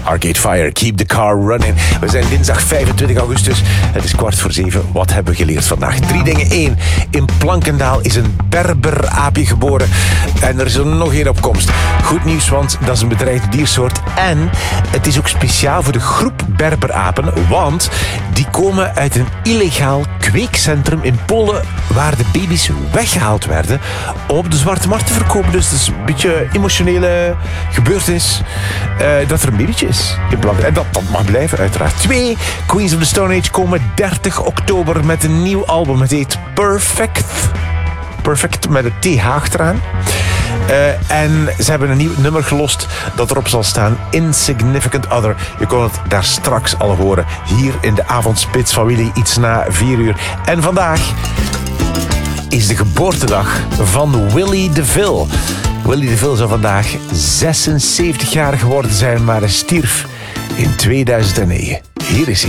Arcade Fire, Keep the Car Running. We zijn dinsdag 25 augustus. Het is 6:15. Wat hebben we geleerd vandaag? 3 dingen. 1. In Plankendaal is een berberaapje geboren. En er is er nog één op komst. Goed nieuws, want dat is een bedreigde diersoort. En het is ook speciaal voor de groep berberapen. Want die komen uit een illegaal kweekcentrum in Polen, waar de baby's weggehaald werden op de zwarte markt te verkopen. Dus het is een beetje een emotionele gebeurtenis dat er een babytje is in Plankendaal. En dat mag blijven, uiteraard. 2. Queens of the Stone Age komen 30 oktober met een nieuw album. Het heet Perfect. Perfect met een TH achteraan. En ze hebben een nieuw nummer gelost dat erop zal staan. Insignificant Other. Je kon het daar straks al horen. Hier in de avondspits van Willy, iets na 4 uur. En vandaag is de geboortedag van Willy DeVille. Willy DeVille zou vandaag 76 jaar geworden zijn, maar hij stierf in 2009. Hier is hij.